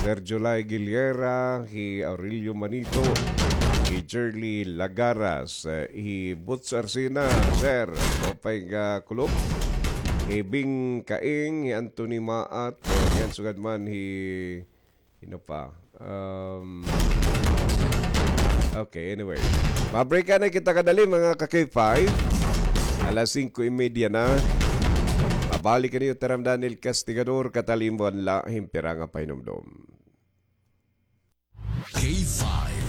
Sir July Giliera, hi Aurelio Manito, hi Jerly Lagaras, hi Butz Arsina, Sir, Opay Kulop, hi Bing Kaing, hi Anthony Maat, yan sugad man, pa, okay, anyway. Mabreak na kita kadali mga ka-K5. Alas 5:30 na. Mabalik niyo Teram Daniel Castigador katalimbuan la himpira nga painomdom. K5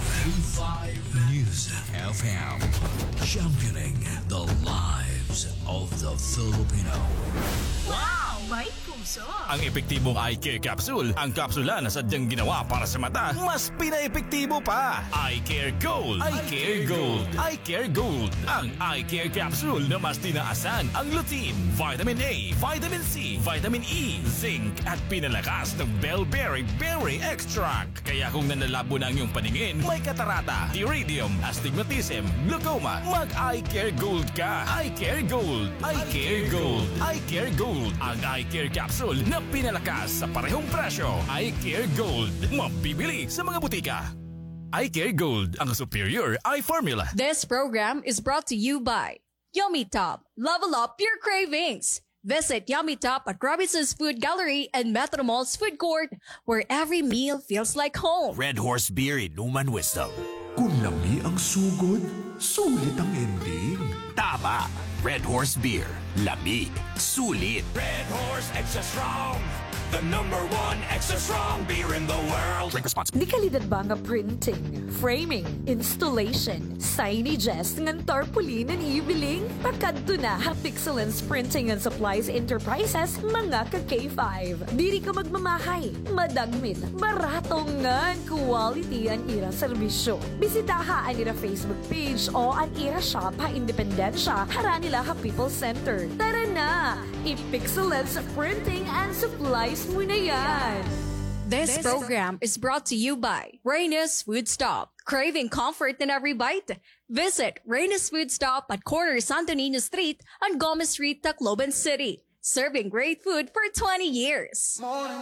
News FM, championing the lives of the Filipino. Wow! May puso! Ang epektibong eye care capsule, ang kapsula na sadyang ginawa para sa mata, mas pinaepektibo pa. Eye Care Gold! Eye Care Gold! Eye Care Gold! Ang eye care capsule na mas tinaasan ang lutein, vitamin A, vitamin C, vitamin E, zinc at pinalakas ng bellberry berry extract. Kaya kung nanlalabo na ang iyong paningin, may katarata, iridium, astigmatism, glaucoma, mag-Eye Care Gold ka. Eye Care Gold! Eye Care Gold! Eye Care Gold! Ang Eye Care Capsule na pinalakas sa parehong presyo. Eye Care Gold. Mabibili sa mga butika. Eye Care Gold, ang superior eye formula. This program is brought to you by Yummy Top. Level up your cravings. Visit Yummy Top at Robinson's Food Gallery and Metro Mall's Food Court, where every meal feels like home. Red Horse Beer Inuman Wisdom. Kung lami ang sugod, sulit ang ending. Tama! Red Horse Beer. Lamig. Sulit. Red Horse Extra Strong. The #1 extra strong beer in the world. Drink responsibly. Di kalidad ba nga printing, framing, installation, signages, ng tarpaulin and ibiling? Pakadto na ha Pixelance Printing and Supplies Enterprises, mga ka-K5. Diri ka magmamahay, madagmit, barato nga quality ang ira serbisyo. Bisitaha ang ira Facebook page o ang ira shop ha Independensya, hara nila ha People Center. Tara na! I-Pixelance Printing and Supplies mo na yan! This program is brought to you by Reyna's Food Stop. Craving comfort in every bite? Visit Reyna's Food Stop at corner Santo Niño Street on Gomez Street, Tacloban City. Serving great food for 20 years.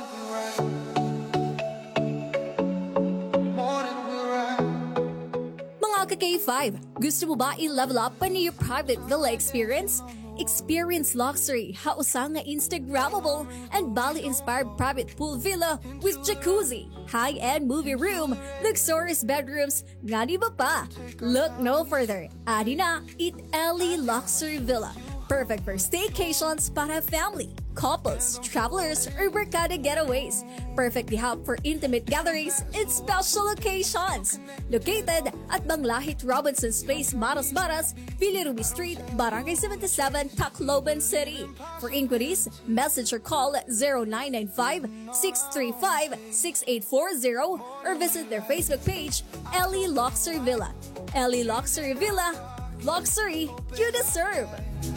Mga ka-K5, gusto mo ba i-level up pa niyo private villa experience? Experience luxury, hausang nga Instagrammable, and Bali-inspired private pool villa with jacuzzi, high-end movie room, luxurious bedrooms, nga di ba pa? Look no further. Adi na, It-Eli Luxury Villa. Perfect for staycations para family, couples, travelers, or barkada getaways. Perfectly hub for intimate gatherings and special occasions. Located at Banglahit Robinson Space, Maras Maras, Villarumi Street, Barangay 77, Tacloban City. For inquiries, message or call 0995-635-6840 or visit their Facebook page, Eli Luxury Villa. Eli Luxury Villa, luxury you deserve.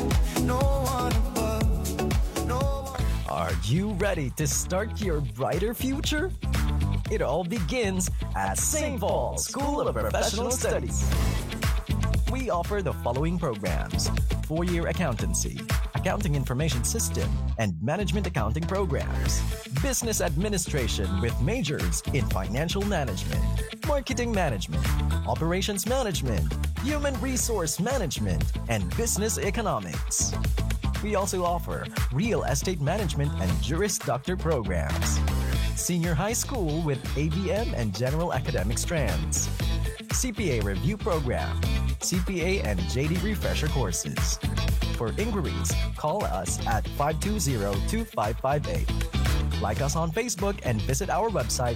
Are you ready to start your brighter future? It all begins at St. Paul School of Professional Studies. We offer the following programs: 4-year accountancy, accounting information system, and management accounting programs. Business administration with majors in financial management, marketing management, operations management, human resource management, and business economics. We also offer real estate management and Juris Doctor programs. Senior high school with ABM and general academic strands. CPA review program. CPA and JD refresher courses. For inquiries, call us at 520-2558. Like us on Facebook and visit our website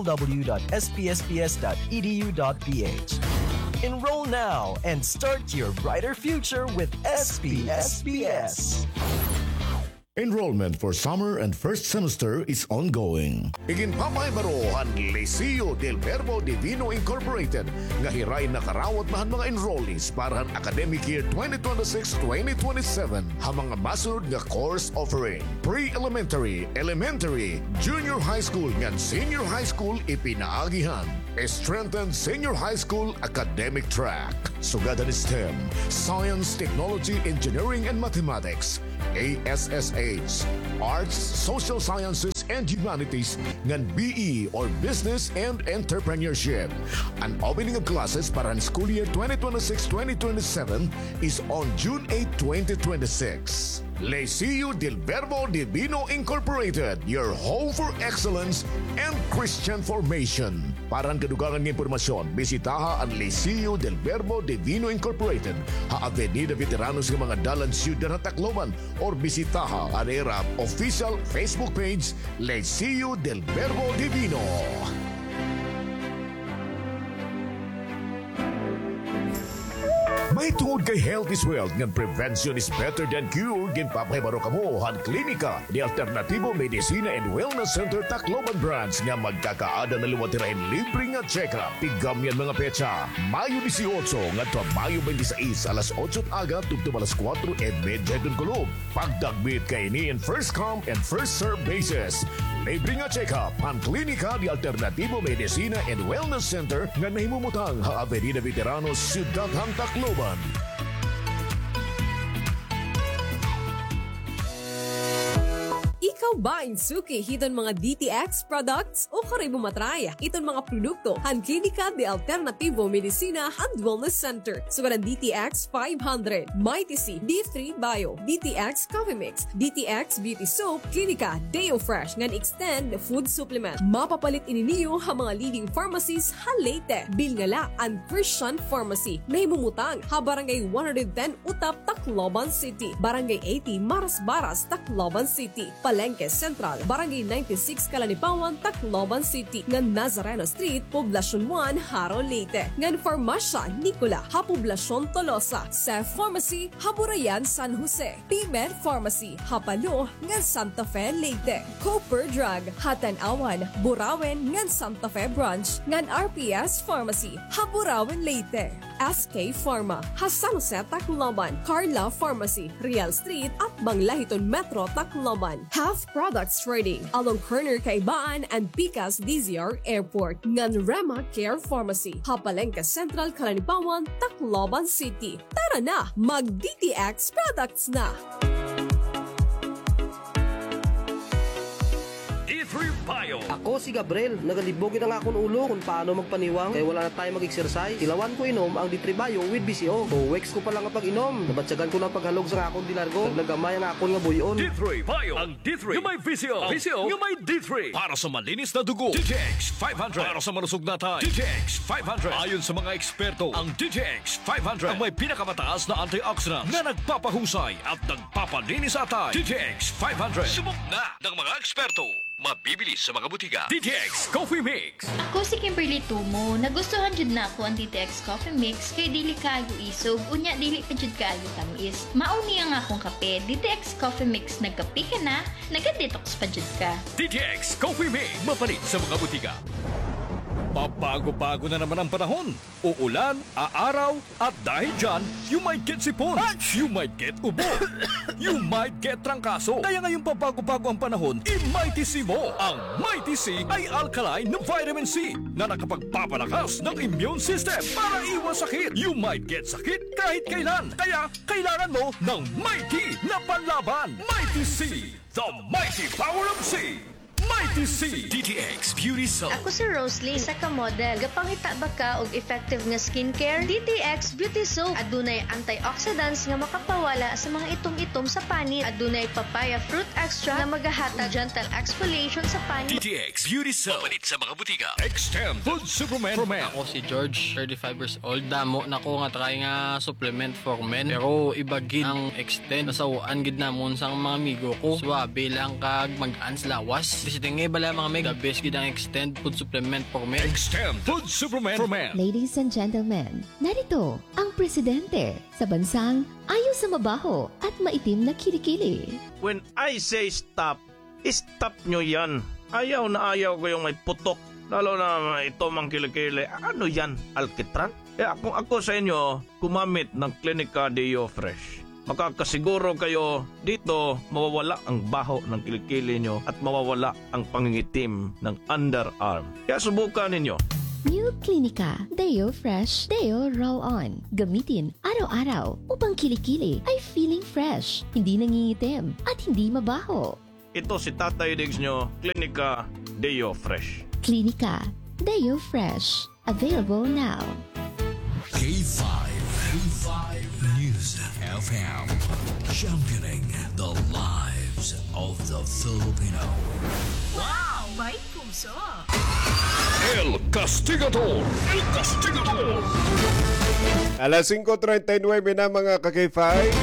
www.spsps.edu.ph. Enroll now and start your brighter future with SPSPS. Enrollment for summer and first semester is ongoing. Iginpapahibaro ang Liceo del Verbo Divino Incorporated nga hiray na karawat mahan mga enrollees para ang academic year 2026-2027 ha mga masunod nga course offering: pre-elementary, elementary, junior high school ngan senior high school ipinaagihan. Strengthened senior high school academic track. Sugadan STEM, Science, Technology, Engineering, and Mathematics. ASSH, Arts, Social Sciences, and Humanities ngan BE or Business and Entrepreneurship. An opening of classes para ang school year 2026-2027 is on June 8, 2026. Liceo del Verbo Divino Incorporated, your home for excellence and Christian formation. Para ang kadugangan ng impormasyon, bisitaha ang Liceo del Verbo Divino Incorporated, ha Avenida Veteranos ng mga dalan Ciudad ng Tacloban, or bisitaha ang ERAP official Facebook page, Liceo del Verbo Divino. May tungod kay health is wealth ng prevention is better than cure. Ginpapahibaro kamo han klinika di Alternatibo Medicina and Wellness Center Tacloban Branch nga magkakaada na liwatirahin libre nga check-up. Tigam yan mga petsa. Mayo 18 ngadto Mayo 26 alas 8 aga tugtong alas 4 e medya kulog. Pagdagbit kay ni in first come and first serve basis. Libre nga check-up ang klinika di Alternatibo Medicina and Wellness Center nga nahimumutang ha Avenida Veteranos Ciudad ng Tacloban. Ikaw ba insuki hiton mga DTX products o kare bumatraya iton mga produkto han Klinika de Alternativo Medicina and Wellness Center. Sugaran DTX 500, Mighty D3 Bio, DTX Coffee Mix, DTX Beauty Soap, Klinika Deo Fresh ngan extend food supplement. Mapapalit ininiyo ha mga leading pharmacies ha Leyte, Bilngala and Christian Pharmacy. Nahimumutang ha Barangay 110 Utap, Tacloban City, Barangay 80 Maras, Tacloban City, Palengke Central, Barangay 96 Kalanipawan, Tacloban City, ngan Nazareno Street, Poblacion 1, Haro, Leyte, ngan Farmasya Nicola, ha Poblacion Tolosa, Sef Pharmacy, ha Burayan, San Jose, P-Med Pharmacy, ha Palo, ngan Santa Fe, Leyte, Cooper Drug, ha Tanawan, Burawen, ngan Santa Fe Branch, ngan RPS Pharmacy, ha Burawen, Leyte, SK Pharma, ha San Jose, Tacloban, Carla Pharmacy, Real Street at Banglahiton Metro, Tacloban. Half Products Trading along Corner Kaibaan and Picas DZR Airport. Ngan Rema Care Pharmacy, Hapalengke Central, Kalanipawan, Tacloban City. Tara na, mag-DTX Products na! D3 Bio. Ako si Gabriel, nagalibogin ang akong ulo kung paano magpaniwang kaya wala na tayo mag-exercise. Tilawan ko inom ang D3 Bio with BCO. 2 weeks ko pa lang ang pag-inom. Nabatsagan ko ng paghalog sa akong dilargo. Naglagamay ang akong nga buyon. D3 Bio. Ang D3 yung may VCO. VCO yung may D3. Para sa malinis na dugo, DTX 500. Para sa marusog na tayo, DTX 500. Ayon sa mga eksperto, ang DTX 500 ang may pinakamataas na antioxidants na nagpapahusay at nagpapalinis sa tayo. DTX 500. Subok na ng mga eksperto. Mabibili sa mga butika. DTX Coffee Mix. Ako si Kimberly Tumo. Nagustuhan jud na ako ang DTX Coffee Mix kay dili kaayo isog unya dili pa jud kaayo tamis. Mauni ang akong kape. DTX Coffee Mix nagkape ka na, naga-detox pa jud ka. DTX Coffee Mix. Mapalit sa mga butika. Pabago-bago na naman ang panahon. Uulan, aaraw, at dahil dyan, you might get sipon, you might get ubo, you might get trangkaso. Kaya ngayong pabago-bago ang panahon, i-Mighty C mo. Ang Mighty C ay alkaline na vitamin C na nakapagpapalakas ng immune system para iwas sakit. You might get sakit kahit kailan. Kaya kailangan mo ng Mighty na panlaban. Mighty C, the mighty power of C. Mighty C DTX Beauty Soap. Ako si Rosalie, isa ka model. Gapangita ba ka og effective nga skincare? DTX Beauty Soap adunay antioxidants nga makapawala sa mga itom-itom sa panit. Adunay papaya fruit extract na magahatag gentle exfoliation sa panit. DTX Beauty Soap. Mapalit sa mga butika. Extend Food Supplement for Men. Ako si George, 35 years old. Damo na ko nga try nga supplement for men. Pero ibagid ang extend. Nasawaan gid namon sang mga amigo ko. Swabe lang kag mag-ans lawas. Tingay bala mga meg, the best gid ang extend food supplement for men. Extend food supplement for men. Ladies and gentlemen, narito ang presidente sa bansang ayaw sa mabaho at maitim na kilikili. When I say stop, stop nyo yan. Ayaw na ayaw ko yung may putok. Lalo na ito mang kilikili. Ano yan? Alkitran? Kung ako sa inyo, kumamit ng Klinika Deo Fresh. Makakasiguro kayo dito mawawala ang baho ng kilikili nyo at mawawala ang pangingitim ng underarm. Kaya subukan ninyo. New Clinica Deo Fresh Deo Roll-On. Gamitin araw-araw upang kilikili ay feeling fresh, hindi nangingitim at hindi mabaho. Ito si Tatay Diggs nyo, Klinika Deo Fresh. Clinica Deo Fresh. Available now. K5 News FM. Championing the lives of the Filipino. Wow! May puso! El Castigador! El Castigador! Alas 5:39 na mga ka-K5.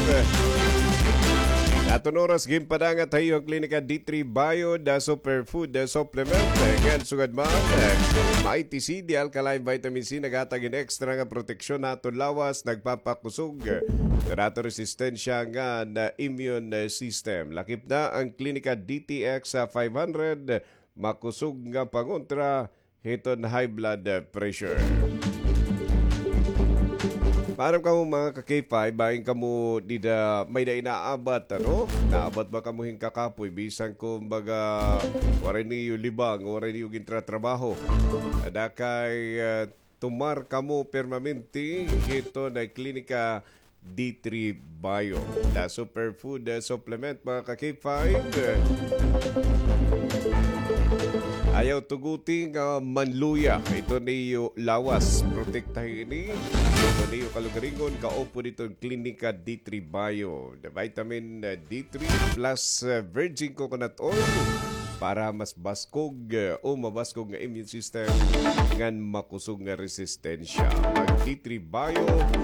Atong oras ginpadanga tayo ang klinika D3 Bio da Superfood Supplement ngayon sugad man MITC di alkaline vitamin C nagatagin extra nga proteksyon nato lawas nagpapakusog nato resistensya nga na immune system. Lakip na ang klinika DTX 500 makusog nga pangontra hiton high blood pressure. Parang kamo mga ka-K5, bahin kamo di da may da inaabat, ano? Naabat ba kamo hing kakapoy? Bisan kung baga, waray niyo libang, waray niyo gintratrabaho. Ada kay tumar kamo permanente, ito na klinika D3 Bio. The Superfood Supplement mga ka-K5. Ayaw tuguting manluya. Ito niyo lawas. Protektahin ini. Ito niyo kalugaringon. Kaupo dito Klinika D3 Bio. The vitamin D3 plus virgin coconut oil para mas baskog o mabaskog nga immune system ngan makusog nga resistensya. Ang D3 Bio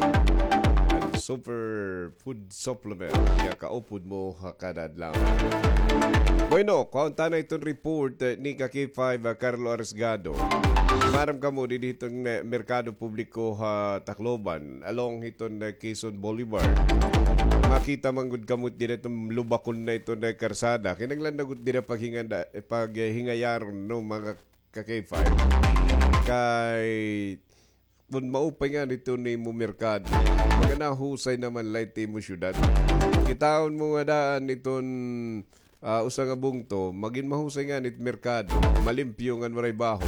super food supplement kaya kaupod mo hakadadlaw. Bueno, kaunta na itong report ni K5 Carlo Aresgado. Maram ka mo dito ng Merkado Publiko Tacloban along itong Quezon Boulevard. Makita manggod kamot din itong lubakon na ito na karsada. Kinaglandagot din paghingayaron no mga K5. Kay kung maupay nga nito ni mo merkado, maganda husay naman light mo syudad. Kitaon mo nga daan itong usa nga bungto, maging mahusay nga nito merkado, malimpyo nga maray baho.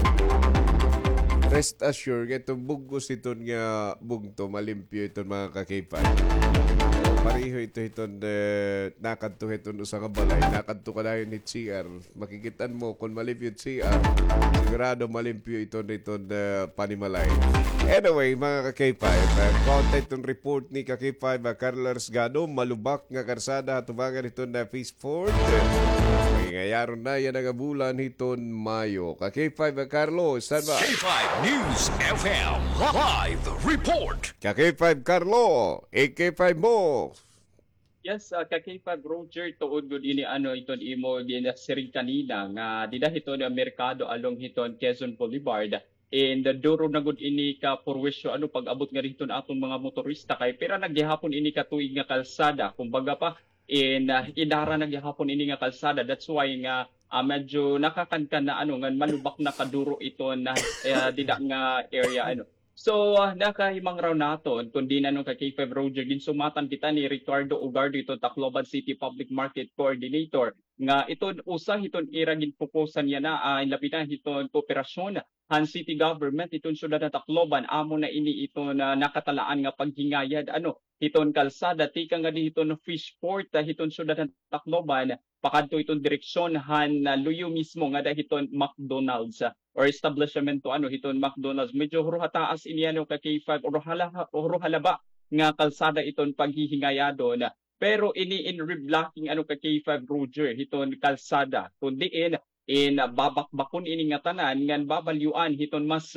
Rest assured, itong bugos itong nga bungto, malimpyo itong mga kakipay. Pariho ito nakanto itong usa nga balay, nakanto ka dahil ni CR. Makikitan mo kung malimpyo CR, sigurado malimpyo itong panimalay. Anyway, mga ka-K5, content itong report ni ka-K5 Carlo Aresgado, malubak nga karsada tubangan itong na Phase 4. Ngayaron na yan ang bulan hiton Mayo. Ka-K5 Carlo, stand by. K5 News FM Live Report. Ka-K5 Carlo, AK5 mo. Yes, ka-K5 Roger, tuod good ini iton imo din siring kanina nga dida hiton ang merkado along hiton Quezon Boulevard. And duro na good ini ka purwisyo pag-abot nga rito na atong mga motorista kay pera naggihapon ini ka tuig nga kalsada kumbaga pa idara naggihapon ini nga kalsada. That's why nga medyo nakakankan na nga malubak na kaduro ito na dida nga area So, nakahimang raw naton kundi na nung K5 Roger ginsumatan kita ni Ricardo Ugardo ito Tacloban City Public Market Coordinator nga iton usa hiton iragin fokusan niya na lapitan hiton kooperasyon han city government iton syudad na Tacloban amo na ini ito na nakatalaan nga paghingayad hiton kalsada tika nga hiton fish port hiton syudad na Tacloban pakadto iton direksyon han luyo mismo nga dahiton McDonald's or establishment hiton McDonald's medyo hurhataas ini ka K5 or halaba nga kalsada iton paghihingayadon pero ini in reblocking ka K5 Roger hiton kalsada kundi in babakbakon ini nga tanan ngan babalyuan hiton mas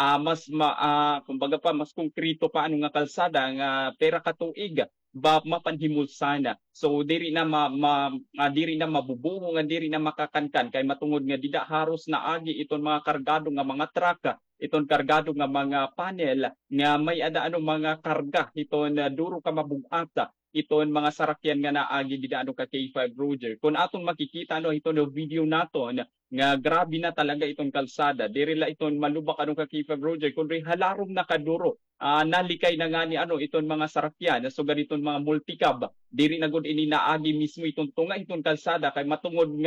kumbaga pa mas konkreto pa nga kalsada nga pera ka tuig mapanhimulsana. So diri na diri na mabubuho nga diri na makakankan kay matungod nga dida haros na agi iton mga kargado nga mga truck iton kargado nga mga panel nga may ada mga karga iton duro ka mabugata iton mga sarakyan nga naagi dida ka K5 Roger. Kung atong makikita iton video naton nga grabe na talaga itong kalsada. Diri la iton malubak ka K5 Roger kundi halarom na kaduro. Nalikay na nga ni iton mga sarakyan so ganitong mga multicab. Diri na gud ini naagi mismo itong tunga itong kalsada kay matungod nga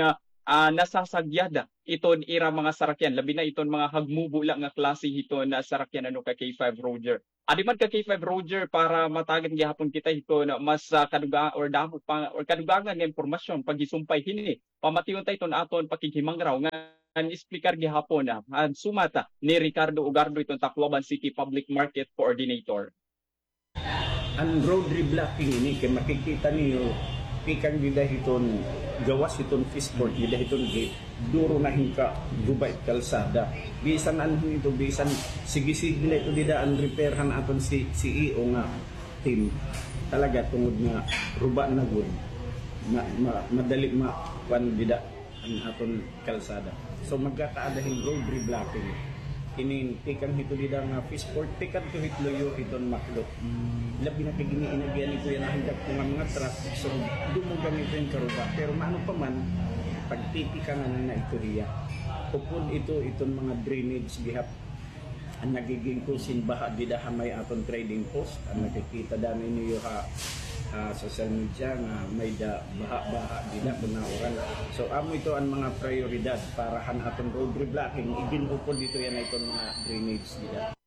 nasasagyada iton ira mga sarakyan, labi na iton mga hagmubo lang nga klase iton na sarakyan ano ka K5 Roger. Adi man ka K5 Roger para matagan gihapon kita ito na mas kaduga or damo pa or kadugangan nga impormasyon pagisumpay hini. Pamatiyon ta iton aton pakikimangraw nga ang explicar gihapon na sumata ni Ricardo Ugardo itong Tacloban City Public Market Coordinator. Ang road reblocking ini kay makikita niyo pikang gida hiton gawas hiton fishport gida hiton gate duro na hinka gubay kalsada bisan anho ito bisan sige na ito dida ang repairhan aton si CEO nga team talaga tungod nga ruba na gud madali pan dida ang aton kalsada so magkakaadahin road reblocking ini pikang hito dida nga fishport pikang to hitloyo hiton maklo labi na kagini inagyan ko yan hanggang kung mga traffic so dumong gamito yung karuba pero maano pa man pagtitikangan na itoriya upon itong mga drainage gihap ang nagiging kusin baha dida hamay aton trading post ang nakikita dami niyo social media nga may baha dida bunauran so amo ito ang mga prioridad para han aton road reblocking iginupon dito yan itong mga drainage dida.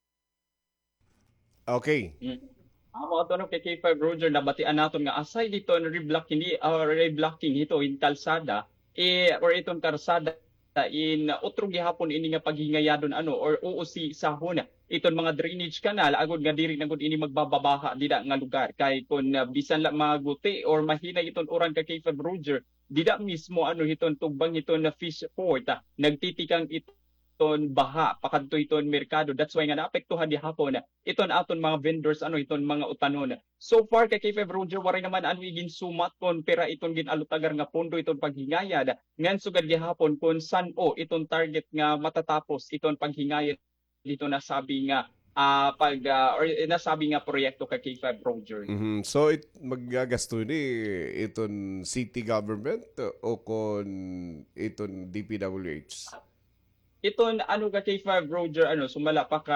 Okay. Mga tanong kay K5 Roger, nabatian natin nga aside dito na reblocking ito in kalsada, or itong kalsada in utro gihapon ini nga paghingayadon or uusi sahon iton mga drainage canal agud nga diri nagud ini magbababaha dida nga lugar kay kun bisan la maguti or mahina iton uran kay K5 Roger dida mismo hiton tugbang iton na fish port nagtitikang iton baha pakadto iton merkado that's why nga naapektuhan gihapon iton aton mga vendors iton mga utanon so far kay K5 Roger waray naman igin sumat kon pera iton ginalutagar nga pondo iton paghingayad ngan sugad gihapon kon san-o iton target nga matatapos iton paghingayad dito nasabi nga nasabi nga proyekto kay K5 Roger. Mm-hmm. So maggagasto ni iton city government o kon iton DPWH? Iton ka K5 Roger sumala pa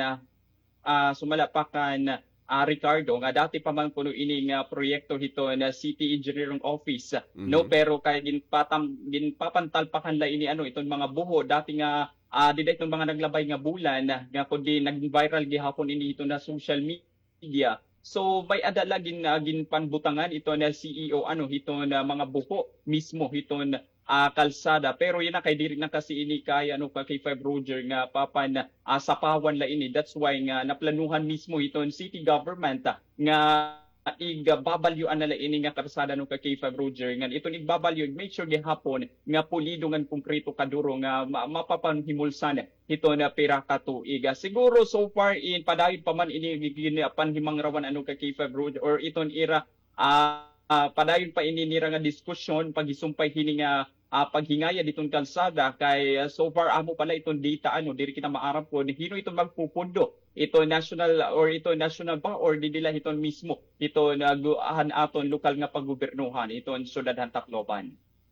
kan Ricardo nga dati pa man kuno ini nga proyekto hito na City Engineering Office no pero kay ginpapantalpakan la ini iton mga buho dati nga dida itong mga naglabay nga bulan nga kundi nag-viral gihapon ini ito na social media so may adala ginpanbutangan ito na CEO hito na mga buho mismo hito kalsada pero yun na kay diri na kasi ini kay kay K5 Roger nga papan sapawan la ini that's why nga naplanuhan mismo iton city government nga igbabalyuan na la ini nga kalsada kay K5 Roger nga iton igbabalyo make sure gihapon nga pulido nga konkreto kaduro nga mapapanhimulsan ito na pira ka tuig siguro so far in padayon pa man ini panhimangrawan kay K5 Roger or iton ira padayon pa ininira nga diskusyon pagisumpay hini nga paghingaya ditong kalsada kay so far amo pala itong data diri kita maarap ko hino itong magpupundo ito national ba or didila iton mismo ito naguahan aton lokal nga paggobernuhan iton syudad Tacloban.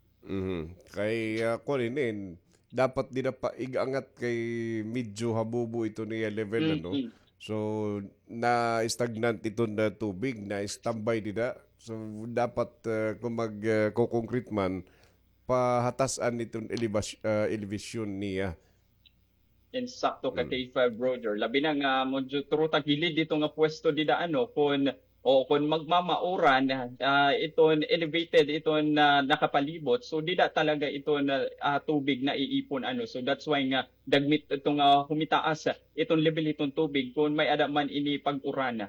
Kay kunin dapat din pa igangat kay medyo habubo ito niya level so na stagnant ito na tubig na standby dida. So dapat kung magko-concrete man pahatasan itong elevation niya. Insakto ka K5 Roger. Labi na nga modyo truta gilid dito nga pwesto dida kung magmamauran iton elevated iton nakapalibot so dida talaga iton tubig na iipon so that's why nga dagmit itong humitaas iton level iton tubig kung may adaman ini pag-uran.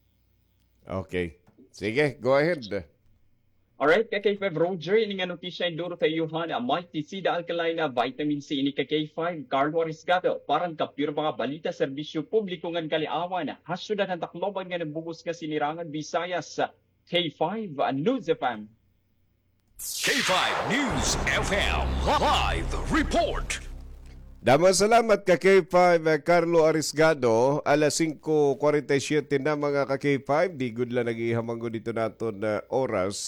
Okay. Sige, go ahead. Alright, kay K5 Roger, ini nga notisya duro kay Johan, Mighty Sida Alcalina, Vitamin C, ini kay K5, Carlo Arisgado, parang kapyur mga balita, serbisyo publiko ngan kaliawan, hasudan ng Tacloban nga nabugos nga sinirangan, Visayas, K5 News FM. K5 News FM, live report. Damang salamat ka K5 Carlo Arisgado. Alas 5:47 na mga ka K5. Di good lang nag-ihamang dito natin oras.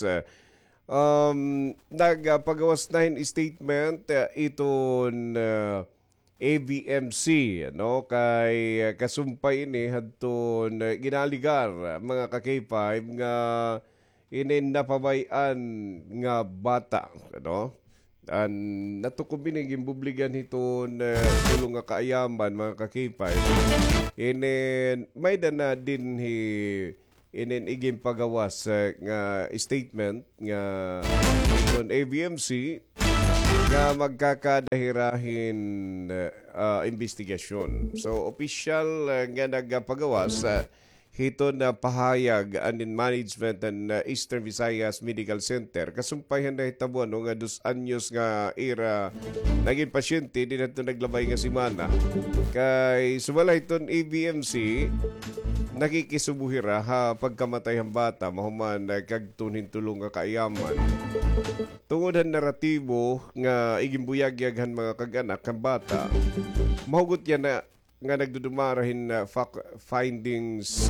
Nagpagawas na statement iton AVMC kay kasumpay ini hadton ginaligar mga ka K5 nga inin napabayan nga bata nato kubining imbubligan hiton tulong nga kaayaman mga kakipay. May na din iging pagawas nga statement nga iton ABMC nga magkakadahirahin investigasyon. So, official nga nagpagawas hito na pahayag anin management ng Eastern Visayas Medical Center. Kasumpayan na hitabo nga 2 anyos nga era naging pasyente di na ito naglabay nga simana. Kay sumala iton ABMC nakikisubuhira ha pagkamatay ang bata mahuman kagtunin tulong nga kaayaman. Tungod ang naratibo nga igimbuyagyaghan mga kag-anak ang bata, mahugot yan na nga nagdudumarahin na fact findings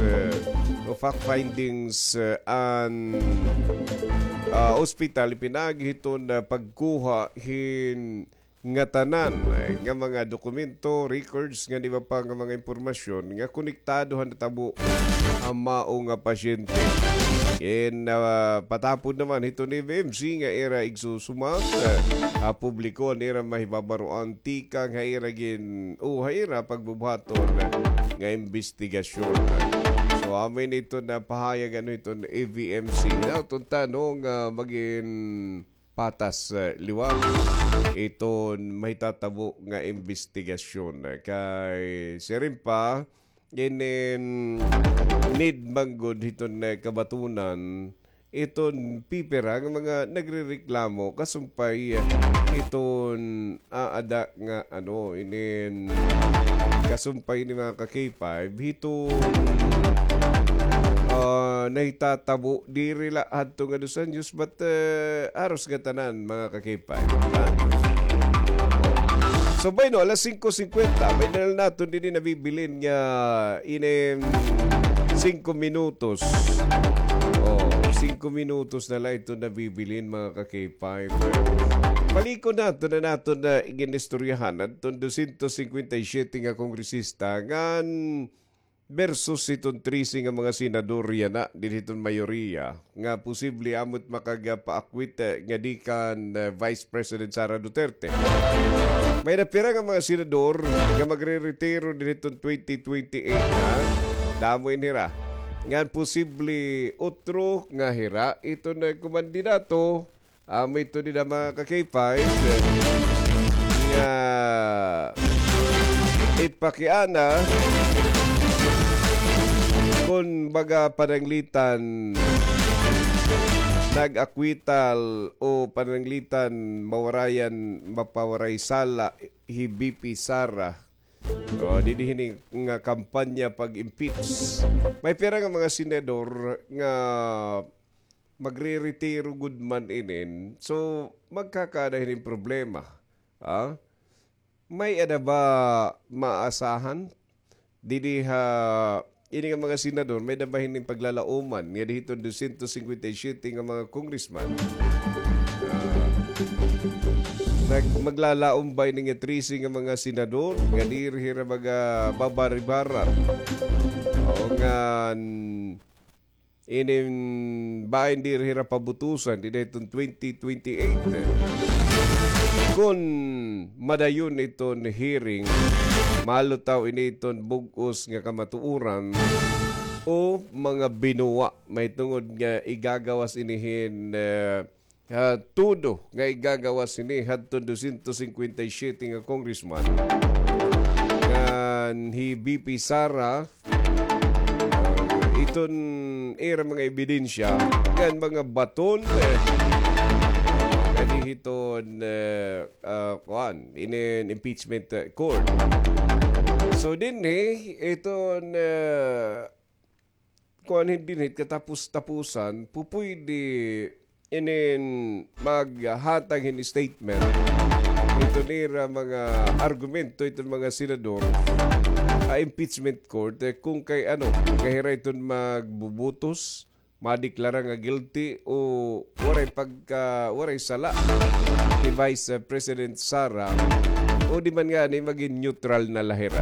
an ospital pinagiton na pagkuha nga tanan nga mga dokumento, records nga di ba pa nga mga impormasyon nga konektadohan na tabo ang mao nga pasyente. Patapon naman ito ni VMC nga era igsusumak publiko nira mahibabaroan tika nga era haira pagbubuhaton nga investigasyon. So amin ito na pahayag ito ng AVMC na itong tanong maging patas liwag ito may tatabo nga investigasyon. Kay sirin pa need manggod iton kabatunan iton pipera ng mga nagrereklamo kasumpay iton aada nga kasumpay ni mga ka-K5 iton nahitatabo diri lahat to nga 2 anyos but aros nga tanan mga ka-K5. So by no, alas 5:50, may dahil natin din nabibilin nga 5 minutos. 5 minutos na lang ito nabibilin mga ka-K5. Paliko natin na iginistoryahan at 257 nga kongresista ngan versus itong 13 nga mga senador yan na din itong mayoriya nga posible amot makagapaakwit nga di kan Vice President Sara Duterte. May napira nga mga senador nga magre-retiro din itong 2028 damoy nira. Nga posible otro nga hira ito na kumandidato may ito din ang mga ka-K5 nga itpakiana kung baga pananglitan nag-akwital o pananglitan mapawaray sala hibipi Sara didihin nga kampanya pag-impeach. May pera nga mga senador nga magre-retiro good man inin so magkakadahin yung problema. May ada ba maasahan didiha ini nga mga senador may dabahin ng paglalauman nga dito 257 nga mga congressman maglalaom ba nga 13 nga mga senador nga dirihira mga babaribaran o nga ining bahin dirihira pabutusan dito 2028 kung madayon ito hearing malutaw initon bugos nga kamatuuran o mga binuwa may tungod nga igagawas inihin tudo nga igagawas ini hadto 257 nga congressman nga BP Sara iton era mga ebidensya nga mga baton hiton in impeachment court. So din iton hindi katapos-tapusan pupwede inin maghatag in statement ito nira mga argumento itong mga senador impeachment court kung kay kahira iton magbubutos madeklara nga guilty o waray sala ni Vice President Sara o di man nga ni maging neutral na lahira.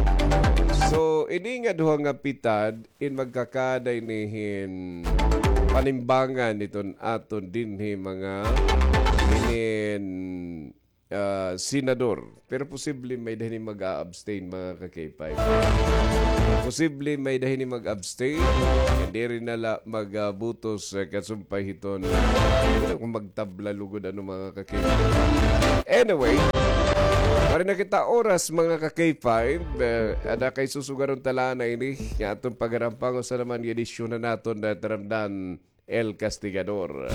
So, ini nga duha nga pitad in magkakaday nihin panimbangan iton aton dinhi mga senador. Pero posible may dahil mag-abstain mga ka-K5. Posible may dahil mag-abstain. Hindi rin nala mag-butos kasumpay hiton. Kung magtabla lugod ano mga ka-K5. Anyway, para na kita oras mga ka-K5, ada kay susugaron tala na ini. Nga atong pagarampang sa naman edisyon na naton na taramdan El Castigador.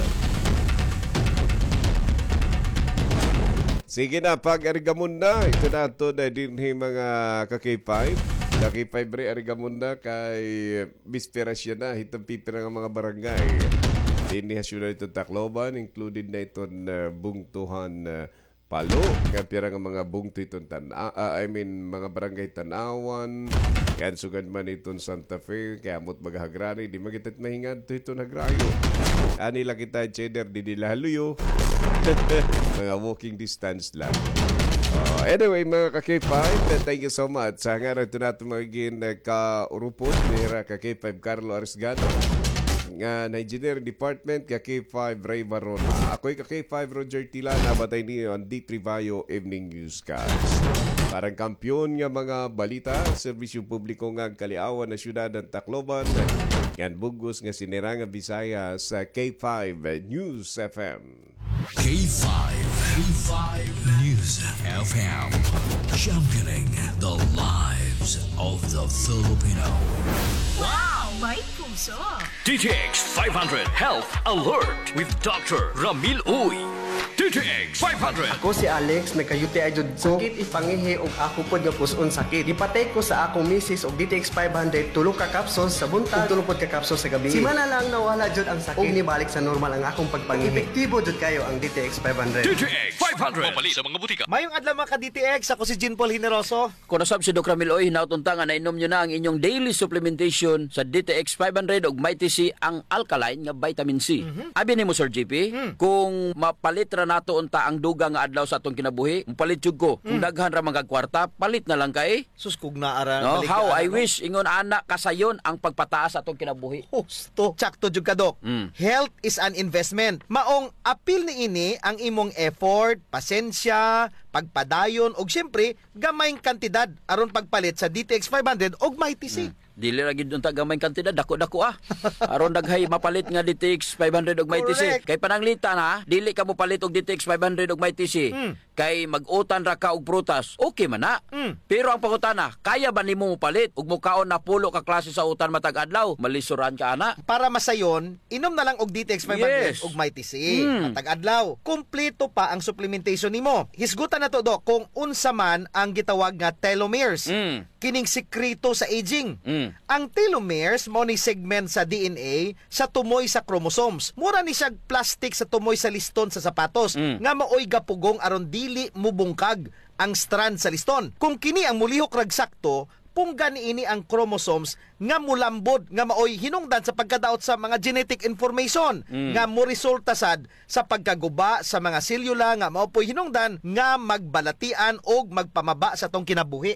Sige na, pag-arigamunda. Ito na ito na din mga ka-K5. Ka-K5 rin, arigamunda kay bispera siya na. Hitang pipira ng mga barangay. Dinihasyon na ito Tacloban, included na ito bungtuhan Palo. Kaya pira ng mga bungto ito mga barangay Tanawan. Kaya sugan man ito Santa Fe. Kaya mo't maghagrani. Di magitat mahingad ito nagrayo. Anila kita cheddar, di nilahaluyo. Mga walking distance lang. Anyway, mga ka-K5, thank you so much. Sa nga ito natin magiging ka-urupot ni ka-K5 Carlo Arisgado nga na Engineering Department, ka-K5 Ray Baron. Ako'y ka-K5 Roger Tila, nabatay niyo ang D3 Bayo Evening Newscast. Parang kampiyon nga mga balita, servisyo publiko nga kaliawan na syudad ng Tacloban, yan bugos nga sinirang Bisaya sa K5 News FM. K5 News FM, championing the lives of the Filipino. Wow! May puso! DTX 500 Health Alert with Dr. Ramil Uy. DTX 500. Ako si Alex, nagka-UTI jud ko. Sakit ipangihi og ako pod nga puson sakit. Ipatay ko sa akong misis og DTX 500 tulo ka capsules sa buntag ug tulo pod ka capsules sa gabi. Simana lang nawala jud ang sakit. Og nibalik sa normal ang akong pagpangihi. Epektibo jud kayo ang DTX 500. DTX 500. Mapali sa mga butika. Mayong adlaw mga ka-DTX, ako si Jean Paul Hineroso. Kung nasab si Dr. Ramil Uy, hinautunta nga nainom nyo na ang inyong daily supplementation sa DTX 500 og Mighty C ang alkaline nga vitamin C. Abi nimo Sir JP, kung mapalit ra nato unta ang duga nga adlaw sa atong kinabuhi, palit jud ko. Kung daghan ra mga kwarta, palit na lang kay. Sus kug naara. No, how I wish ingon ana kasayon ang pagpataas sa atong kinabuhi. Husto. Sakto jud ka Dok. Health is an investment. Maong apil ni ini ang imong effort, pasensya, pagpadayon og syempre gamayng kantidad aron pagpalit sa DTX 500 og Mighty C. Dili ra gid unta gamay kantidad, dako-dako aron daghay mapalit nga DTX 500 og Mighty C. Kay pananglitan dili ka mo palit og DTX 500 og Mighty C. Kay mag-utan ra ka og prutas, okay man na. Pero ang pangutana, kaya ba nimo mo palit ug mukaon na pulo ka klase sa utan matag adlaw? Malisuran ka ana. Para masayon, inom na lang og DTX 500 og Mighty C. Matag adlaw, kumpleto pa ang supplementation nimo. Hisgutan na to Dok kung unsa man ang gitawag nga telomeres. Kining sekreto sa aging. Ang telomeres mao ni segment sa DNA sa tumoy sa chromosomes. Mura ni siya plastic sa tumoy sa liston sa sapatos nga maoy gapugong aron dili mubungkag ang strand sa liston. Kung kini ang mulihok rag sakto, punggan ini ang chromosomes nga mulambod nga maoy hinungdan sa pagkadaot sa mga genetic information nga mo resulta sad sa pagkaguba sa mga selula nga maopoy hinungdan nga magbalatian og magpamaba sa tong kinabuhi.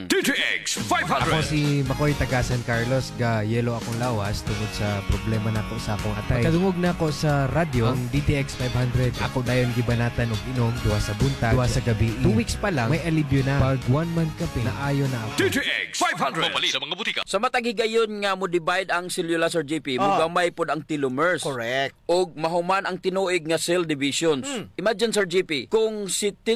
DTX 500. Ako si Makoy taga San Carlos, ga yelo akong lawas tungod sa problema nako sa akong atay. Pagkadungog nako sa radyo ang DTX 500, ako dayon gibanatan og inom duha sa buntag, duha sa gabi. 2 weeks pa lang may alibyo na. Pag 1 month kape na ayo na ako. DTX 500. Mapali sa mga butika. Sa matagigayon nga mo divide ang cellula Sir JP, mugamay pod ang telomeres. Correct. Og mahuman ang tinuig nga cell divisions. Imagine Sir JP, kung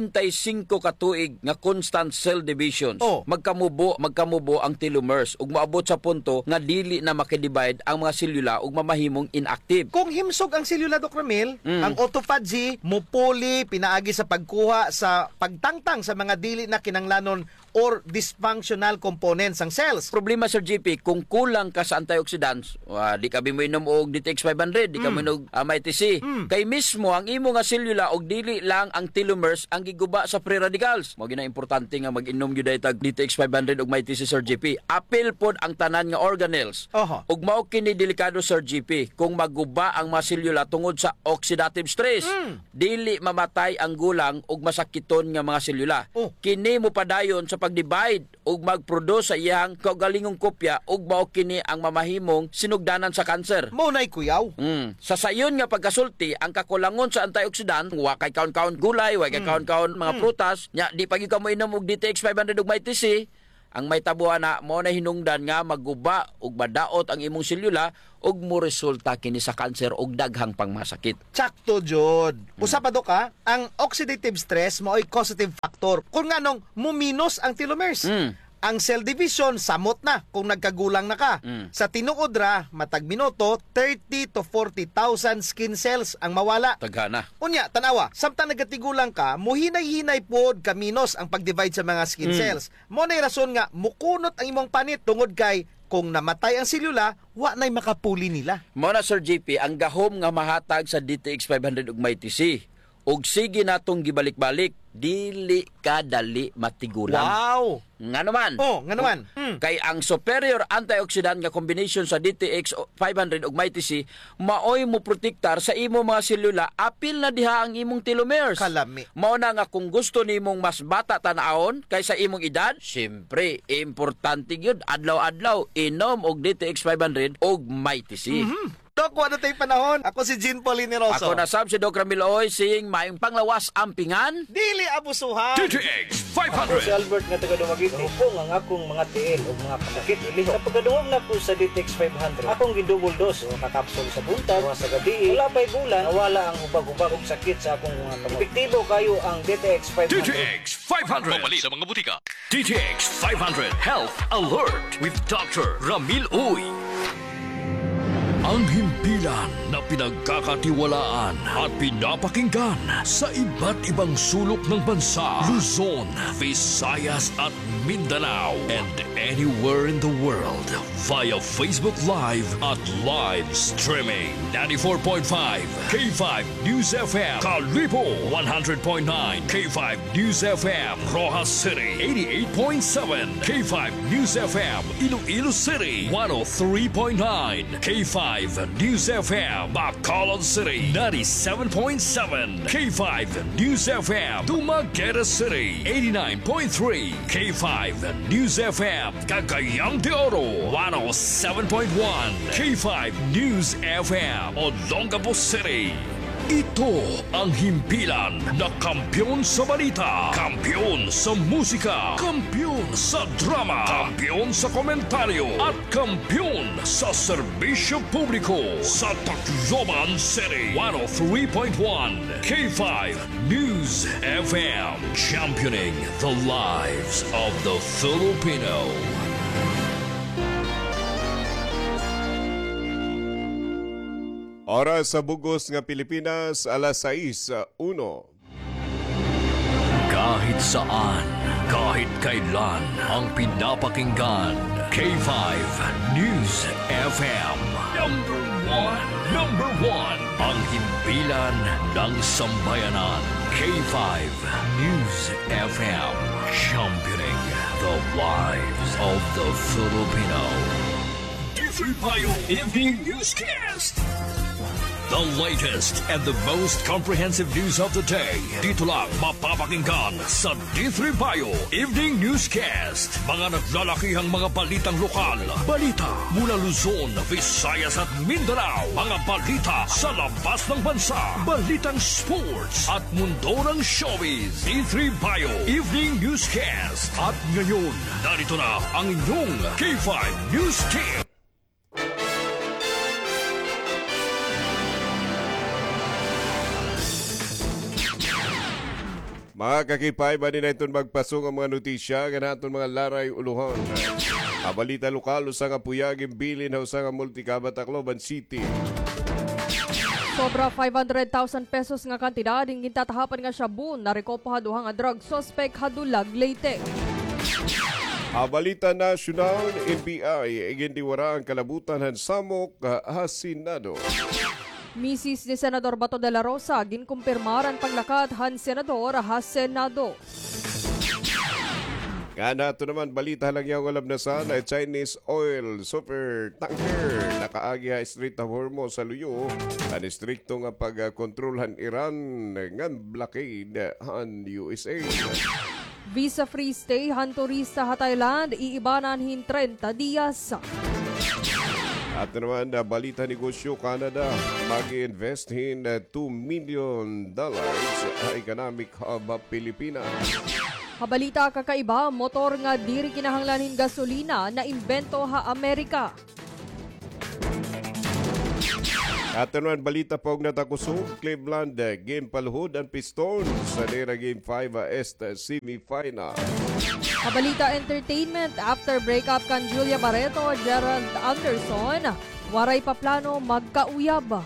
75 ka tuig nga constant cell divisions, magkamubo ang telomeres ug maabot sa punto nga dili na makidivide ang mga selula ug mamahimong inactive. Kung himsog ang selula Dr. Ramil, ang autophagy mupuli pinaagi sa pagkuha sa pagtangtang sa mga dili na kinanglanon or dysfunctional components ng cells. Problema Sir JP, kung kulang ka sa antioxidants, di ka mo inom og DTX 500, di ka mo inom Mighty C. Kay mismo ang imo nga selula og dili lang ang telomeres ang giguba sa free radicals. Mao gina importante nga mag-inom gyud tag DTX 500 og Mighty C Sir JP. Apil pod ang tanan nga organelles. Ug mao kini delikado Sir JP kung maguba ang mga selula tungod sa oxidative stress. Dili mamatay ang gulang ug masakiton nga mga selula. Kini mo padayon sa pag-divide ug mag-produce sa iyang kaugalingong kopya ug mao kini ang mamahimong sinugdanan sa kanser. Mao nay kuyaw. Sa sayon nga pagkasulti, ang kakulangon sa antioxidant, wa kay kaon-kaon gulay, wa kay kaon-kaon mga prutas, nya di pagi ka mo inom og DTX 500 ug MyTC, ang may tabuhan na mo na hinungdan nga magguba ug madaot ang imong selula ug mo resulta kini sa kanser ug daghang pangmasakit. Sakto jud. Usa pa do ka, ang oxidative stress mao'y causative factor. Kung nganong muminos ang telomeres. Ang cell division samot na kung nagkagulang na ka. Sa tinuod ra matag minuto 30 to 40,000 skin cells ang mawala. Taghana. Unya, tanawa, samtang nagatigulang ka, muhinay-hinay pod kaminos ang pag-divide sa mga skin cells. Mo nay rason nga mukunot ang imong panit tungod kay kung namatay ang selula, wa nay makapuli nila. Mo na Sir JP, ang gahom nga mahatag sa DTX 500 ug MyTC. Og sige natong gibalik-balik, dili ka dali matigulang. Wow! Nga naman. Nga naman. Kay ang superior antioxidant nga combination sa DTX 500 ug MyTC maoy mo protektar sa imo mga selula apil na diha ang imong telomeres. Kalami. Mao na nga kung gusto nimong mas bata tan-awon kaysa imong edad, syempre importante gyud adlaw-adlaw inom og DTX 500 ug MyTC. Dok, wala tayong panahon. Ako si Jean Polineroso. Ako na Sam, si Doc Ramil Oy, sing mayong panglawas ampingan. Dili abusuhan. DTX Ako si 500. Albert nga taga-Dumaguete. Hupong ang akong mga tiil o mga pasakit ilihok. Sa pagkadungog na po sa DTX 500, akong gidouble dose o kakapsol sa buntag o sa gabi. Wala pa'y bulan, nawala ang ubag-ubag og sakit sa akong mga kamot. Epektibo kayo ang DTX 500. DTX 500. Mamali sa mga butika. DTX 500 Health Alert with Dr. Ramil Uy. Ang himpilan na pinagkakatiwalaan at pinapakinggan sa iba't ibang sulok ng bansa, Luzon, Visayas at Mindanao, and anywhere in the world via Facebook Live at live streaming. 94.5 K5 News FM, Kalibo 100.9 K5 News FM, Rojas City 88.7 K5 News FM, Iloilo City 103.9 K5 News FM, Bacolod City 97.7 K5 News FM, Dumaguete City 89.3 K5 News FM, Cagayang de Oro 107.1 K5 News FM, Olongapo City. Ito ang himpilan na kampiyon sa balita, kampiyon sa musika, kampiyon sa drama, kampiyon sa komentaryo, at kampiyon sa serbisyo publiko sa Tacloban City. 103.1 K5 News FM, championing the lives of the Filipino. Oras sa Bugos nga Pilipinas, alas 6:01. Kahit saan, kahit kailan, ang pinapakinggan, K5 News FM. Number one, ang himpilan ng sambayanan, K5 News FM, championing the lives of the Filipino. Payo Evening Newscast. The latest and the most comprehensive news of the day. Dito lang mapapakinggan sa D3 Payo Evening Newscast. Mga naglalakihang mga balitang lokal. Balita mula Luzon, Visayas at Mindanao. Mga balita sa labas ng bansa. Balitang sports at mundo ng showbiz. D3 Payo Evening Newscast. At ngayon, narito na ang inyong K5 News Team. Mga kakipay, ba din natin magpasong ang mga notisya ganaton mga laray uluhan. Kabalita lokal usang apuyagin bilin usang multikabat Tacloban City. Sobra 500,000 pesos nga kantidad ang gintatahapan nga shabu na rekopaha duha nga drug suspect hadulag Leyte. Kabalita nasyonal, NBI igindiwara ang kalabutan han samok hasinado. Misis ni Senador Bato de la Rosa ginkumpirmaran paglakad han Senador Senado. Nga nato naman, balita lang yung alam na sana, Chinese oil super tanker nakaagi ha Strait of Hormuz sa luyo. Ang istrikto nga pagkontrolhan Iran ng blockade han USA. Visa-free stay han turista ha Thailand, iibanan hin 30 dias. At naman, balita negosyo Canada, mag-invest hin $2 million sa economic hub Pilipinas. Habalita kakaiba, motor nga diri kinahanglanin gasolina na imbento ha Amerika. At naman, balita po natakusog, Cleveland game paluhod ang Pistons sa nera Game 5 Est semifinal. Habalita entertainment, after breakup kan Julia Barreto, Gerald Anderson, waray pa plano magkauyab.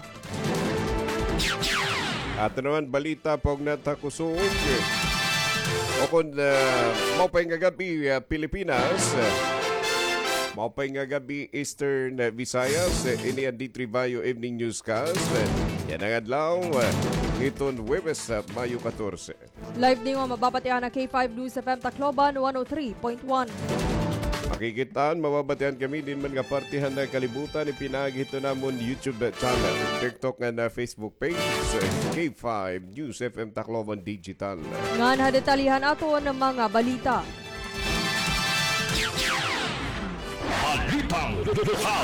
At naman, balita po natakusog, o kung maupay nga gabi Pilipinas, maupay nga gabi Eastern Visayas, ini ang D3 Bayo Evening Newscast. Yan ang adlaw, iton Huwebes, Mayo 14. Live din mo mababatihan na K5 News FM Tacloban 103.1. Makikitaan, mababatihan kami din man nga partihan na kalibutan ipinagito namon YouTube channel, TikTok nga na Facebook page, K5 News FM Tacloban Digital. Ngan hadetalihan ato ng mga balita. Balitang lokal.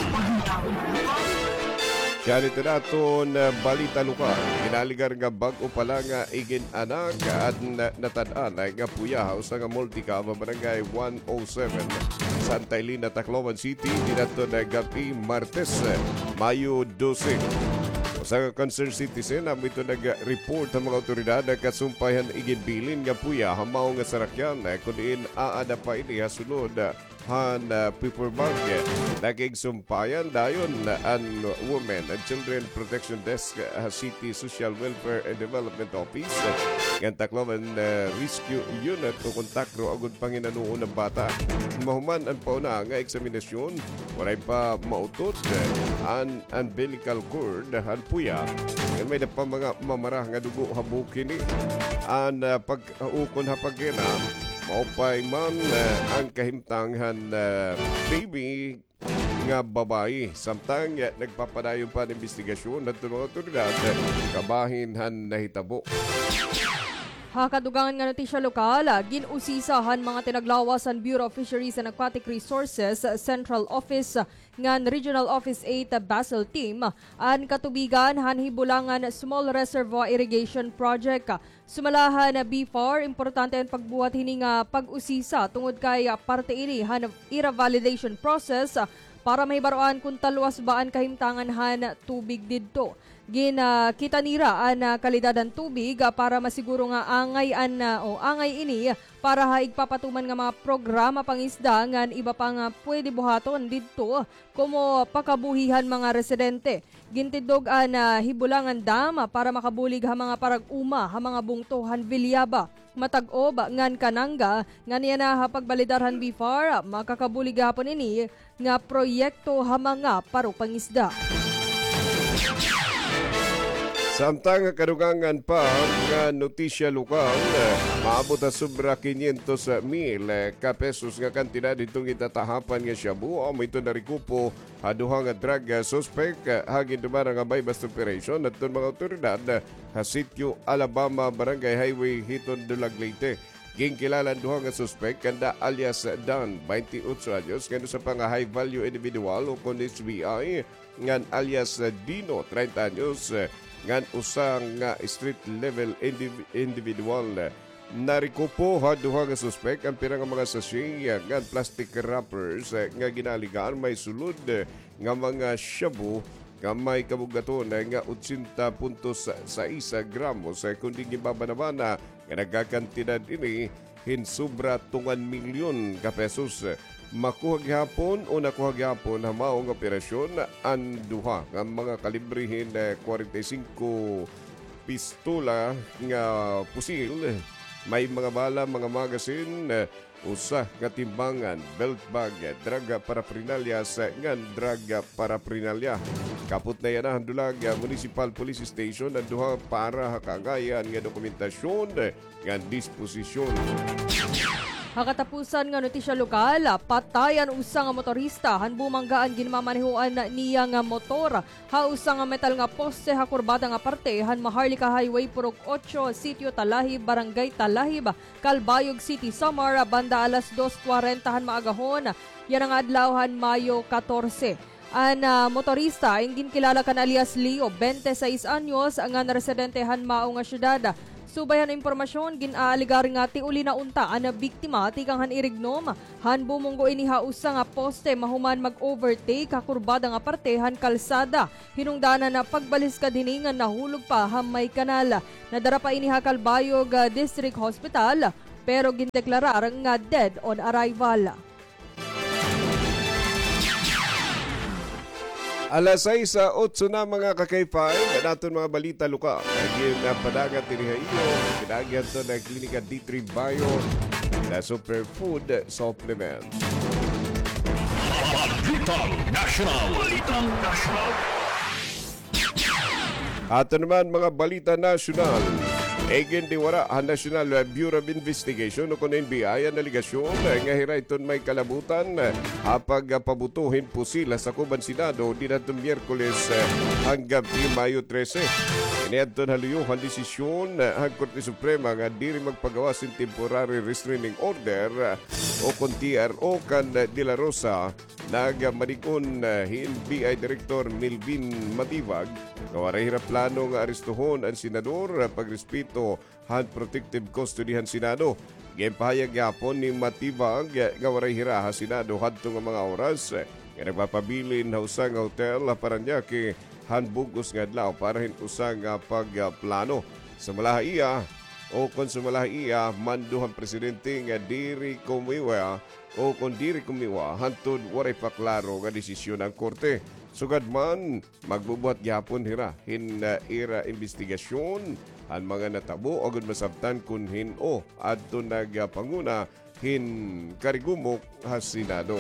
Siya nito naton balita lokal. Kinaligar nga bag-o pala nga igin anak at natadaan ay nga puyahaw sa nga Multica, Barangay 107, Santa Elena, Tacloban City. Dinato na gabi Martes, Mayo 12. Sa concerned citizen, ito nag-report ang mga otoridad na kasumpayan iginbilin nga puya hamaw nga sarakyan kunin aada pa ini hasunod han paper bag nagigsumpayan dayon ang Women and Children Protection Desk City Social Welfare and Development Office ng Tacloban Rescue Unit o kontakro agud panginanuon ng bata. Mahuman ang pauna nga eksaminasyon, walay pa mautot ang umbilical cord han puya. May na pa mga mamarah nga dugo habukin ni ang pag-ukon hapagina maupay man ang kahimtanghan baby nga babae. Samtang nagpapadayon pa ng investigasyon at mga otoridad kabahin han nahitabo. Hakadugangan nga notisya lokal, ginusisahan mga tinaglawasan Bureau of Fisheries and Aquatic Resources Central Office ngan Regional Office 8 Basel Team an katubigan han hibulangan Small Reservoir Irrigation Project. Sumalahan BFAR, importante ang pagbuhat hining pag-usisa tungod kay parte ini han ira validation process para mahibaroan kung talwas ba ang kahimtangan han tubig didto. Kita nira ang kalidad ng tubig para masiguro nga angay ini para igpapatuman nga mga programa pangisda ngan iba pa nga pwede buhaton didto como pakabuhihan mga residente. Gintidog ang hibulangan dam para makabulig ha mga parag-uma ha mga bungtohan Vilyaba. Matag-ob ngan kanangga ngan yan na pagbalidarhan BFAR makakabulig hapon ini nga proyekto ha mga parupangisda. Samtang kadugangan pa nga notisya lokal, maabot na sobra 500,000 pesos nga kantidad itong itatahapan nga shabu o ito na rikupo haduha nga drug suspect hagin dumara nga may bust operation at mga otoridad ha sitio Alabama Barangay Highway Hiton Dulag Leyte. Gingkilalan duha nga suspect kanda alias Dan 28 anyos kano sa pang high value individual o kon SBI ngan alias Dino 30 anyos ngan usang nga street level individual. Narikupo duha nga suspect ang pirang mga sachet ngan plastic wrappers nga ginaligaan may sulod nga mga shabu nga may kabugaton nga 80.6 gramos kundi gibabanabana nga nagkakantidad ini hinsubra 2 milyon ka pesos. Makuha gihapon o nakuha gihapon hamaw ng operasyon ang duha ng mga kalibrihin 45 pistola nga pusil, may mga bala, mga magasin, usa nga timbangan, belt bag, draga paraphernalia sa ngan draga paraphernalia. Kaput na yan ang dulag Municipal Police Station ang duha para hakagayan nga dokumentasyon nga disposisyon. Hakatapusan nga notisya lokal, patayan usa nga motorista han bumanggaan ginmamanehuan niya nga motor. Usa nga metal nga poste hakurbada nga parte han Maharlika Highway Purok 8, Sitio Talahib, Barangay Talahib, Calbayog City, Samar, banda alas 2:40 han maagahon. Yan ang adlaw han Mayo 14. Ang motorista ingin kilala kan alias Leo, 26 anyos, ang residente han mao nga syudad. Subayan ang impormasyon, ginaaligar nga ti uli na unta ang biktima tikang han irignom. Han bumunggo iniha usa nga poste mahuman mag-overtake kakurbada nga parte han kalsada. Hinungdanan na pagbalis ka diningan nahulog pa hamay kanal. Nadara pa iniha Calbayog District Hospital pero gindeklarar nga dead on arrival. Alas 6:08 na mga kakaypay, naton mga balita luka. Again, padagat tinihayo, kinagyan to ng Klinika D3 Bio na Superfood Supplement. Balitang National. Ato naman mga balita nasyonal. Again, diwara ang National Bureau of Investigation o kung NBI ang aligasyon nga hiraiton may kalabutan hapag pabutuhin po sila sa Kuban Senado dinatong Miyerkules hanggang Mayo 13. Iniadton haluyuhan desisyon ang Korte Suprema nga diri magpagawa sin temporary restraining order o kung TRO kan De La Rosa nagmanikon NBI Director Melvin Matibag kawaray hirap plano nga arestuhon ang senador pagrespeto han protective custody han Senado. Gempahayag yapon ni Matibag nga waray hiraha Senado hadto nga mga oras nga nagpapabilin na usang hotel Paranaque han bugos nga adlaw para hin usang pagplano. Sa malahaiya o kung sa malahaiya manduhan presidente nga diri kumiwa o kung diri kumiwa hantod waray paklaro nga desisyon ng korte. Sugad man magbubuhat gyapon hira hin ira investigasyon ang mga natabo agud masabtan kun hin-o adto nagpanguna hin karigumok ha Senado.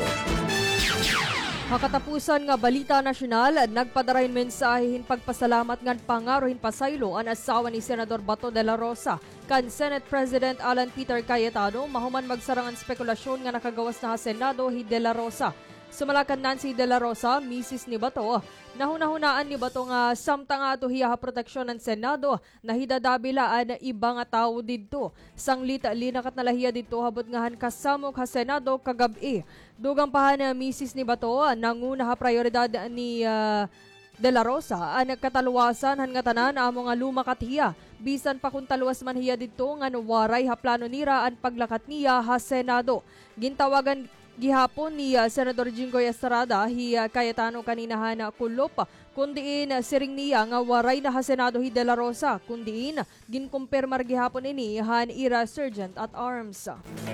Hakatapusan nga balita nasyonal, nagpadarayon mensahe hin pagpasalamat ngan pangarohin pasaylo ang asawa ni Senador Bato de la Rosa kan Senate President Alan Peter Cayetano mahuman magsarangan spekulasyon nga nakagawas na Senado hi de la Rosa. Sumalakan Nancy de la Rosa, Mrs. ni Bato, nahunahunaan ni Bato nga samtang ato hiya proteksyon ng Senado na hidadabilaan iba nga tao didto. Sanglita linakat na lahiya didto habot ngahan kasamok ha Senado kagabi. Dugang pahan Mrs. ni Bato, nanguna ha prioridad ni De La Rosa ang nagkataluwasan han nga tanan amo nga lumakat hiya. Bisan pa kung taluwas man hiya didto nga waray ha plano nira ang paglakat niya ha Senado. Gintawagan gihapon ni Senador Jinggoy Estrada hi Cayetano kaninahan kulop kundiin siring niya nga waray na ha Senado hi De La Rosa kundiin ginkumpirmar gihapon ini han ira Sergeant at Arms.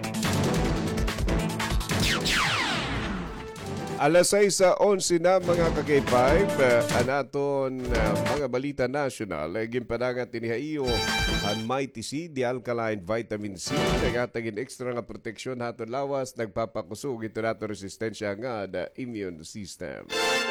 Alas 6:11 na mga kakay-5, anaton mga balita nasyonal, gimpanagat tinihayo ang Mighty C, di alkaline vitamin C, nagatagin extra nga proteksyon haton lawas, nagpapakusog ito nato resistensya nga the immune system.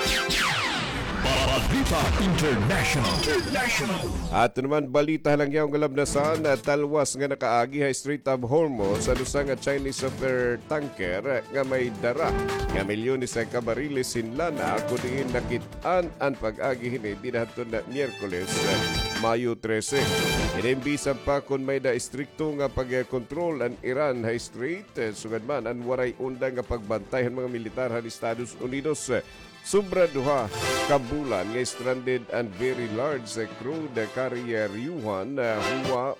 Balita International. At naman balita lang yung galabnasan talwas nga nakaagi ha Strait of Hormuz sa lusa nga Chinese super tanker nga may dara nga milyones sa kabariles sinlana kunin nakitaan ang pag-agi hini dinahaton na Miyerkules Mayo 13. Inimbisan pa kung may da istrikto nga pag-control ang Iran ha Strait sugad man ang waray undang nga pagbantay ang mga militar ha Estados Unidos. Sobra duha kabulan nga stranded and very large crude carrier Yuan Hua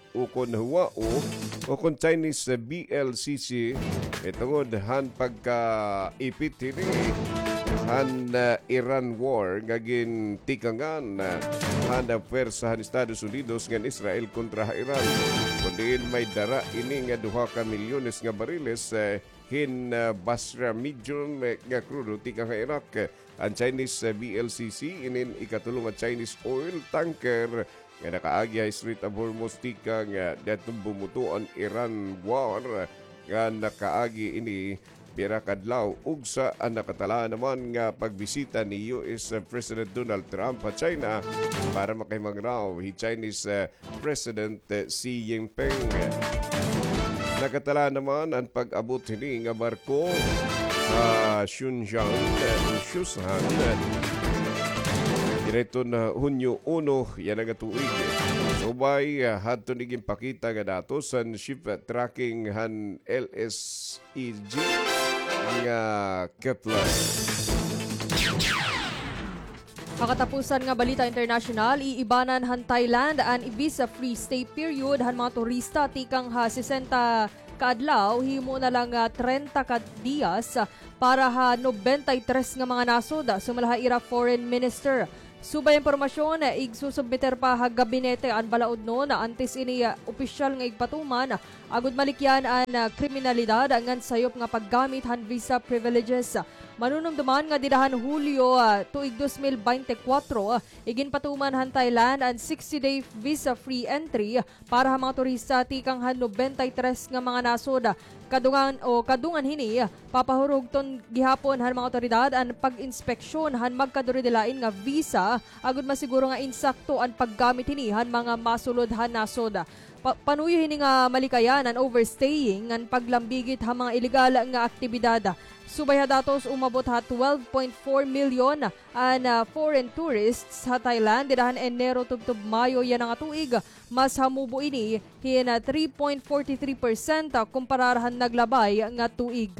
o kon Chinese BLCC itungod han pagka-ipit hini han Iran war gagin tikangan han pwersa han Estados Unidos ngan Israel kontra Iran kundiin may dara ini nga duha ka milyones nga bariles hin Basra medium nga crudo tikang Iraq ang Chinese BLCC inin ikatulong at Chinese oil tanker nga nakaagi ay Strait of Hormuz tikang datong bumuto ang Iran war nga nakaagi ini pira kadlaw ug sa ang nakatala naman nga pagbisita ni US President Donald Trump sa China para makahimangraw hi Chinese President Xi Jinping. Nakatala naman ang pag-abot hini nga barko sa Shenzhen, Shushan. Direto na Hunyo 1, yan ang tuig. Subay, hadto niging pakita nga datos sa ship tracking han LSEG nga Kepler. Makatapusan nga balita international, iibanan han Thailand an visa-free stay period han mga turista tikang 60 kaadlaw, himo na lang 30 ka diyas para ha 93 nga mga nasod sumalaha ira foreign minister. Subay impormasyon, igsusubmiter pa ha gabinete ang balaod no na antes ini opisyal nga igpatuman agud malikyan ang kriminalidad ngan sayop nga paggamit han visa privileges. Manunumduman nga didahan Hulyo tuig 2024 igin patuman han Thailand ang 60-day visa-free entry para ha mga turista tikang han 93 nga mga nasod. Kadungan hini papahurog ton gihapon han mga otoridad ang pag-inspeksyon han magkaduridilain nga visa agud masiguro nga insakto ang paggamit hini han mga masulod han nasod. Panuyo hini nga malikayan ang overstaying ang paglambigit ha mga illegal nga aktibidad. Subay ha datos umabot ha 12.4 million ang foreign tourists ha Thailand didahan Enero tubtob Mayo yan nga tuig. Mas hamubo ini hin 3.43% kumparahan naglabay nga tuig.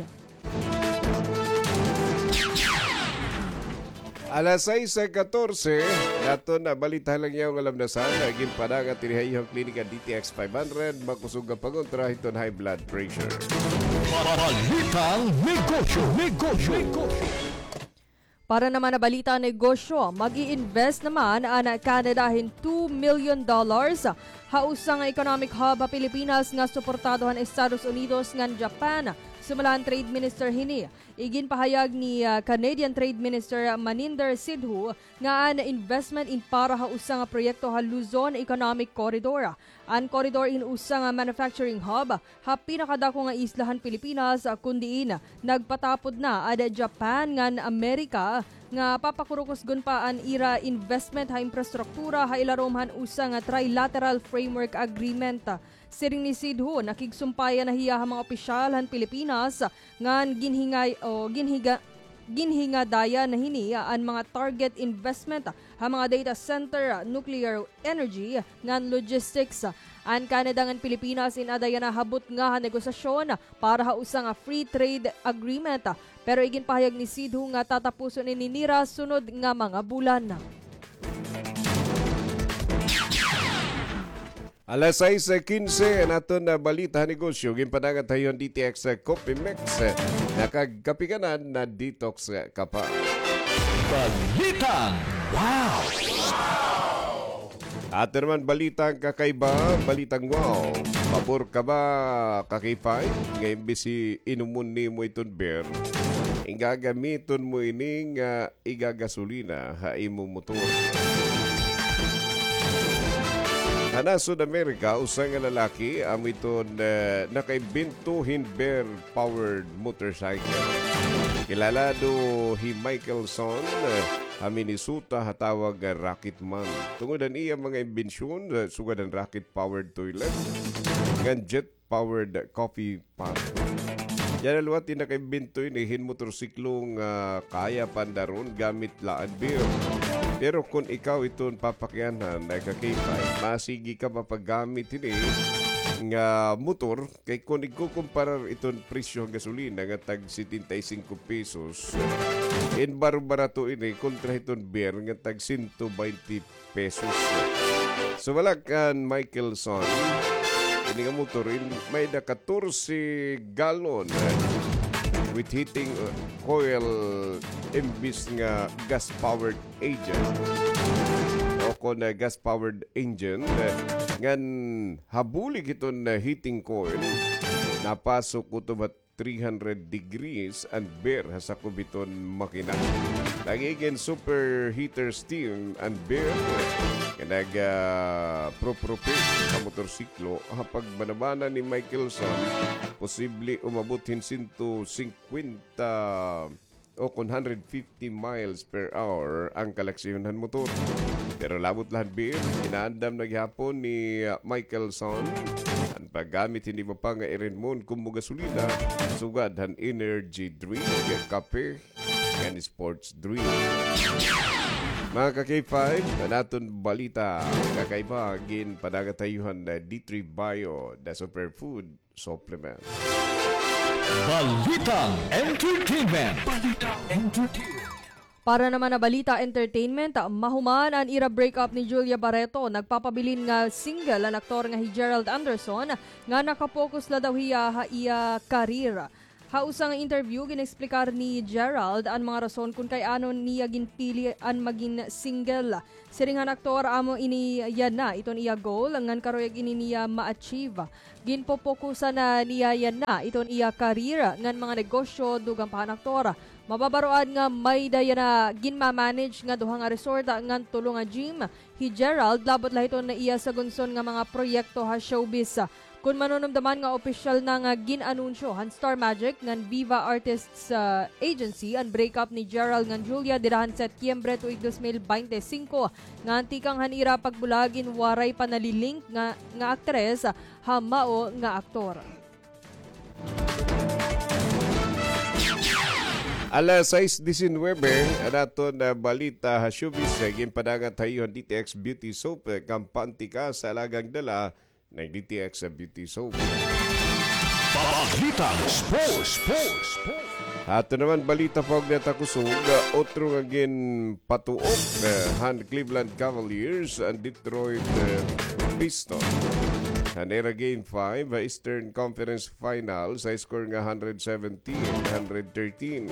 Alas 6:14, nato na balita lang yung alam na sana. Naging panang at tinihayong klinika DTX 500, makusog ang pangontra hiton high blood pressure. Balitang negosyo. Para naman na balita negosyo, mag-i-invest naman ang Canada hin $2 million hausang economic hub ha Pilipinas nga suportado han Estados Unidos ngan Japan. Sumalahan Trade Minister hini. Igin pahayag ni Canadian Trade Minister Maninder Sidhu nga an investment in para ha usang proyekto ha Luzon Economic Corridor. An corridor in usang manufacturing hub ha pinakadako nga islahan Pilipinas kundiin nagpatapod na ada Japan ngan Amerika nga papakurukosgon pa an ira investment ha infrastruktura ha ilarom han usang trilateral framework agreement. Siring ni Sidhu, nakigsumpayan na hiya mga opisyal han Pilipinas ngan ginhingadaya na hini ang mga target investment ha mga data center, nuclear energy ngan logistics. Ang Canada ngan Pilipinas inadaya na habot nga ha negosasyon para ha usang free trade agreement. Pero igin pahayag ni Sidhu nga tatapuson ni nira sunod nga mga bulan. Alas 6:15 naton na balita negosyo ginpadangan tayo DTX Coffee Mix nakagkapikanan na detox ka pa. Balitang wow! At naman balitang kakaiba, balitang wow. Pabor ka ba kakipay? Ngayon bisi inumon ni mo iton beer. Ingagamiton mo ining igagasolina ha imo motor. Nasod Amerika, usang lalaki amiton nakaibintuhin bear-powered motorcycle. Kilala do hi Michelson, Minnesota hatawag Rocketman. Tungodan iya mga imbensyon, sugadan rocket-powered toilet, ngan jet-powered coffee pot. Yan aluat tinakaibintoy ni hin motorsiklong kaya pandaron gamit laan beer. Pero kung ikaw iton papakyanan na kakipay, masigi ka mapaggamit ini nga motor kay kung ikukumparar iton presyo ng gasolina nga tag 75 pesos in baro-barato ini kontra iton beer nga tag 120 pesos. So walakan Michelson ini nga motor may da 14 galon with heating coil imbis nga gas-powered engine o kung gas-powered engine ngan habulig iton na heating coil napasok ko to ba 300 degrees and beer sa kubiton makina. Nagiging superheater steam and beer kanag propropane sa motorsiklo hapag banabana ni Michelson posible umabutin 150 o 150 miles per hour ang kalaksyonan motor. Pero labot lahat beer, inaandam na gihapon ni Michelson Ang paggamit hindi mo pa nga irinmon kung mo gasolina, sugad han energy drink, kape, and sports drink. Mga ka-K5, naton balita, kakaiba, gin panagatayuhan na D3 Bio, the superfood supplement. Balitang Entertainment. Para naman na balita entertainment, mahuman ang ira breakup ni Julia Barreto. Nagpapabilin nga single ang aktor nga si Gerald Anderson nga nakapokus la daw iya karir. Hausang interview, ginexplikar ni Gerald ang mga rason kung kay ano niya ginpili ang maging single. Siringan aktor amo ini yan na iton iya goal ngan karoyag ini niya ma-achieve. Ginpopokusan na niya yan na iton iya karir ngan mga negosyo dugang pahan aktor. Mababaroan nga may daya na ginma-manage nga duha nga resort ngan tulo nga gym. Hi Gerald labot la iton na iya sa gunson nga mga proyekto ha showbiz. Kung manunumdaman nga opisyal na nga ginanunsyo han Star Magic ngan Viva Artists Agency ang breakup ni Gerald ngan Julia dirahan Setyembre tuig 2025 nga antikang hanira pagbulagin waray panalilink nga aktres hamao nga aktor. Alas 6:19, naton na balita ha showbiz ginpadangan tayo DTX Beauty Soap kampante ka sa alagang dala ng DTX Beauty Soap. Balitang Sports. Ato naman balita pag natakusog, otro nga gin patuok han Cleveland Cavaliers and Detroit Pistons. Hanera Game 5, Eastern Conference Final sa score nga 117-113.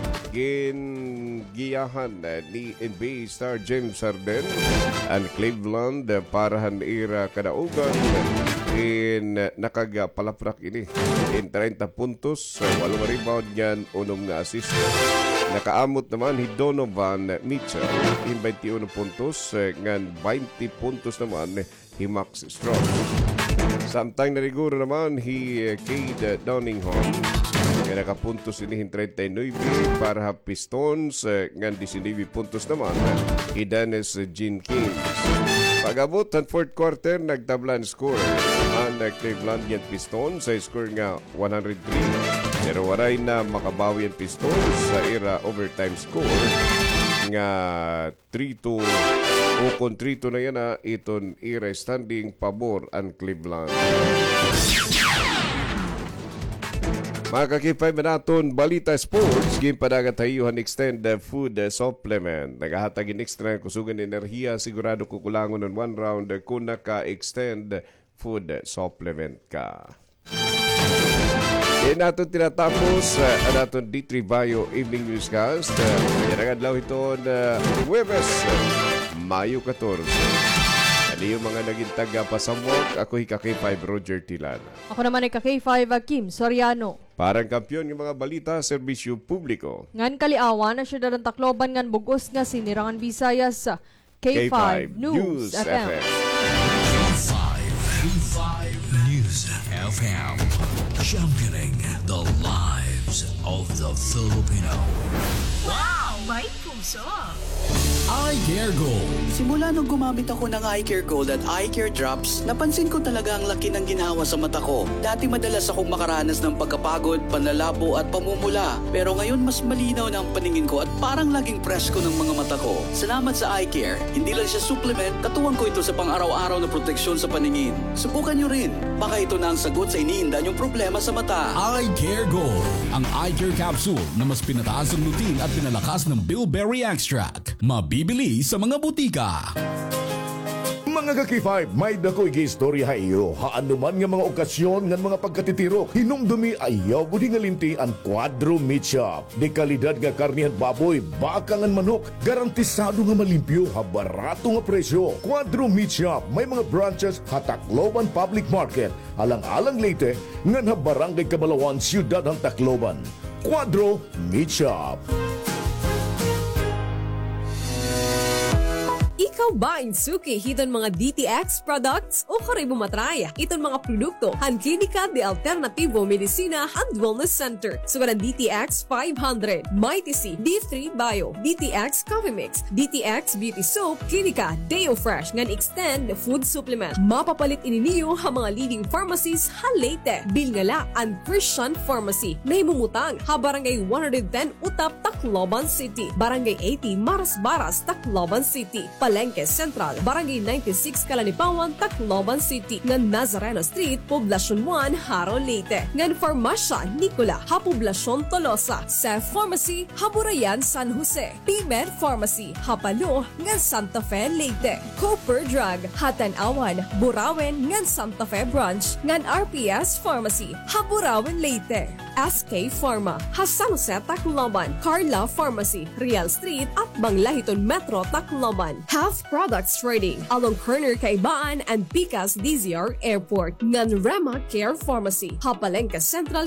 Giyahan ni NBA star James Harden ang Cleveland para hanira kadaugan in nakagapalaprak ini in 30 puntos, 8 rebound niyan, 6 nga assist. Nakaamot naman ni Donovan Mitchell in 21 puntos, ngan 20 puntos naman ni Max Strong. Samtang nariguro naman Cade Cunningham nga nakapuntos ini 39 para Pistons, ngan 19 puntos naman ni Dennis Jenkins. Pag-abot ang fourth quarter, nagtablan score ang Cleveland yan Pistons sa score nga 103. Pero waray na makabawi ang Pistons sa era overtime score nga 3-2 o kung 3-2 na yan na iton era standing pabor ang Cleveland. Mga ka-K5 naton balita sports, gimpadagan tayuhan extend food supplement. Nagahatagin extra kusugan enerhiya, sigurado kukulangon ng 1 round kung naka-extend food supplement ka. Naton tinatapos naton D3 Bio Evening Newscast. Yan ang adlaw ito na Huwebes, Mayo 14. Ano yung mga naging taga-pasamok? Ako K5 Roger Tilan. Ako naman ay K5 Kim Soriano. Parang kampiyon ng mga balita, serbisyo publiko. Ngan kaliawan na syudad ng Tacloban ngan bugos nga sinirangan Visayas sa K5 News FM. K5 News FM. Championing the lives of the Filipino. Wow! May puso! iCare Gold. Simula nung gumamit ako ng iCare Gold at iCare Drops, napansin ko talaga ang laki ng ginhawa sa mata ko. Dati madalas akong makaranas ng pagkapagod, panlalabo at pamumula. Pero ngayon mas malinaw na ang paningin ko at parang laging presko ng mga mata ko. Salamat sa iCare. Hindi lang siya supplement, katuwang ko ito sa pang-araw-araw na proteksyon sa paningin. Subukan nyo rin. Baka ito na ang sagot sa iniinda nyong problema sa mata. iCare Gold. Ang iCare Capsule na mas pinataas ang lutein at pinalakas ng bilberry extract. Mabibili sa mga butika. Mga ka-K5, may dakoy gi-istorya iyo. Haan naman nga mga okasyon ng mga pagkatitirok. Hinumdumi ayaw budi nga linti ang Quadro Meat Shop. De kalidad nga karnihan baboy, baka nga manok. Garantisado nga malimpyo, ha barato nga presyo. Quadro Meat Shop, may mga branches sa Tacloban Public Market. Alang-alang Leyte, nga na Barangay Cabalawan, Ciudad ng Tacloban. Quadro Meat Shop. Ikaw ba insuki hiton mga DTX products o kare bumatraya? Iton mga produkto han Klinika de Alternativo Medicina and Wellness Center. Sugaran DTX 500, Mighty C, D3 Bio, DTX Coffee Mix, DTX Beauty Soap, Klinika Deo Fresh ngan extend food supplement. Mapapalit ininiyo ang mga leading pharmacies ha Leyte, Bilngala and Christian Pharmacy. Nahimumutang ha Barangay 110 Utap, Tacloban City, Barangay 80 Maras-Baras, Tacloban City, Palengke Central, Barangay 96 Kalanipawan, Tacloban City, ngan Nazareno Street, Poblacion 1, Haro, Leyte, ngan Farmasya Nicola, ha Poblacion Tolosa, Sef Pharmacy, ha Burayan, San Jose, Pimer Pharmacy, ha Palo, ngan Santa Fe, Leyte, Cooper Drug, ha Tanawan, Burawen, ngan Santa Fe Branch, ngan RPS Pharmacy, ha Burawen, Leyte, SK Pharma, ha San Jose, Tacloban, Carla Pharmacy, Real Street at Banglahiton Metro, Tacloban. Health Products Trading along Corner Kaibaan and Picas DZR Airport. Ngan Rema Care Pharmacy, ha Palengke Central,